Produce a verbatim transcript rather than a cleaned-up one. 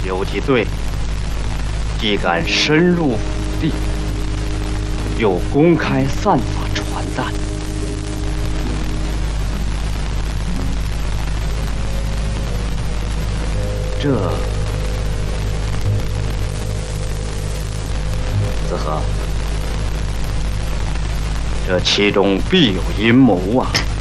游击队既敢深入府邸，又公开散发传单，这子和，这其中必有阴谋啊！